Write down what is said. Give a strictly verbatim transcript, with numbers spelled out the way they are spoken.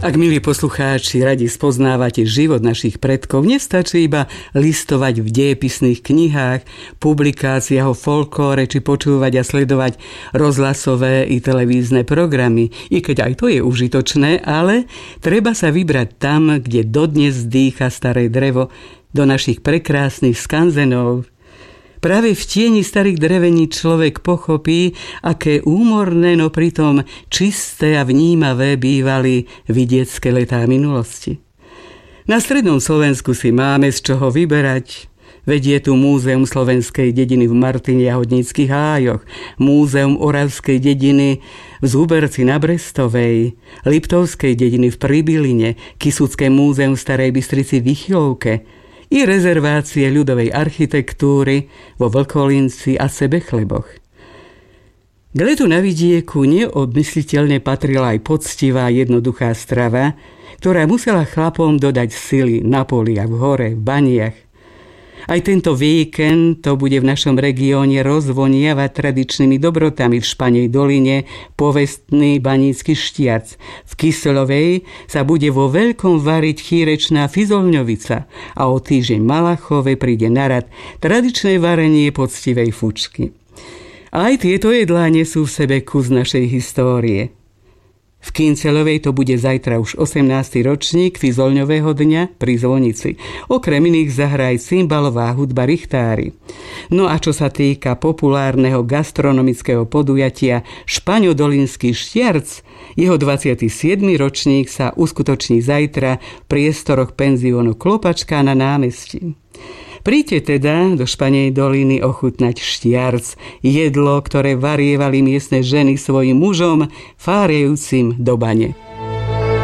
Ak, milí poslucháči, radi spoznávate život našich predkov, nestačí iba listovať v dejepisných knihách, publikáciách o folklóre či počúvať a sledovať rozhlasové i televízne programy, i keď aj to je užitočné, ale treba sa vybrať tam, kde dodnes dýcha staré drevo, do našich prekrásnych skanzenov. Práve v tieni starých drevení človek pochopí, aké úmorné, no pritom čisté a vnímavé bývali vidiecké letá minulosti. Na strednom Slovensku si máme z čoho vyberať. Veď je tu Múzeum slovenskej dediny v Martine a Hodníckych hájoch, Múzeum oravskej dediny v Zúberci na Brestovej, Liptovskej dediny v Pribyline, Kysucké múzeum v Starej Bystrici v Vychylovke, i rezervácie ľudovej architektúry vo Vlkolínci a Sebechleboch. K letu na vidieku neodmysliteľne patrila aj poctivá jednoduchá strava, ktorá musela chlapom dodať sily na poliach, v hore, v baniach. Aj tento víkend to bude v našom regióne rozvoniavať tradičnými dobrotami. V Španej doline povestný banícky štiac. V Kyselovej sa bude vo veľkom variť chýrečná fizolňovica a o týždeň Malachove príde na rad tradičné varenie poctivej fučky. Aj tieto jedlá nesú v sebe kus našej histórie. V Kynceľovej to bude zajtra už osemnásty ročník Fizolňového dňa pri zvonici. Okrem iných zahrá aj cymbalová hudba Richtári. No a čo sa týka populárneho gastronomického podujatia Špaňodolinský štiarc, jeho dvadsiaty siedmy ročník sa uskutoční zajtra v priestoroch penziónu Klopačka na námestí. Príďte teda do Španej doliny ochutnať štiarc, jedlo, ktoré varievali miestne ženy svojim mužom, fárejúcim do bane.